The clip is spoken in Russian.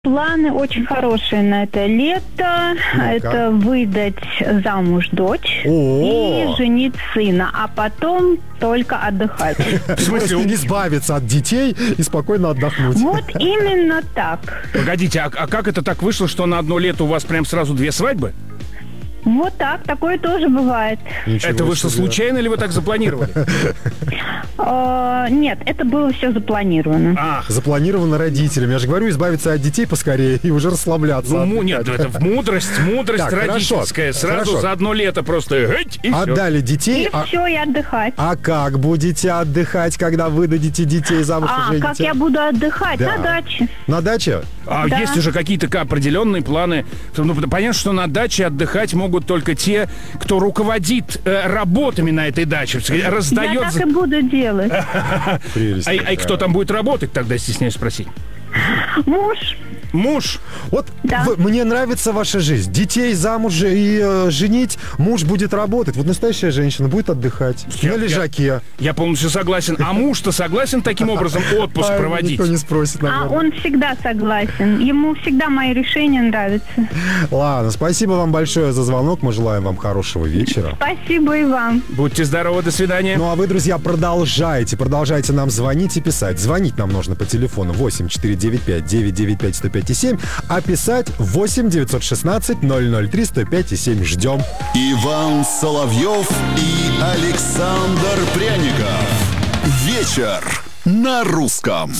Планы очень хорошие на это лето. Это выдать замуж дочь и женить сына, а потом только отдыхать. В смысле, не избавиться от детей и спокойно отдохнуть. Вот именно так. Погодите, а как это так вышло, что на одно лето у вас прям сразу 2 свадьбы? Вот так, такое тоже бывает. Ничего Это вышло себе. случайно или вы так запланировали? Нет, это было все запланировано. Ах, Запланировано родителями. Я же говорю, избавиться от детей поскорее и уже расслабляться. нет, это мудрость Так, родительская. хорошо, Сразу хорошо. за одно лето просто и все. Отдали детей. И все, и отдыхать. А как будете отдыхать, когда выдадите детей замуж и жените? Как я буду отдыхать? Да. На даче. На даче? А Да. есть уже какие-то определенные планы? Ну, понятно, что на даче отдыхать могут только те, кто руководит работами на этой даче. Раздает... Я так и буду делать. Прелесть. А кто там будет работать тогда, стесняюсь спросить? Муж. Муж? Вот Да. мне нравится ваша жизнь. Детей замуж и женить, муж будет работать. Вот настоящая женщина будет отдыхать на лежаке. Я полностью согласен. А муж-то согласен таким образом отпуск проводить? Никто не спросит, А наверное. он всегда согласен. Ему всегда мои решения нравятся. Ладно, спасибо вам большое за звонок. Мы желаем вам хорошего вечера. Спасибо и вам. Будьте здоровы, до свидания. Ну а вы, друзья, продолжайте нам звонить и писать. Звонить нам нужно по телефону 8 495 995 105 и 7, а писать 8 916 003 105 и 7. Ждем. Иван Соловьев и Александр Пряников. Вечер на русском.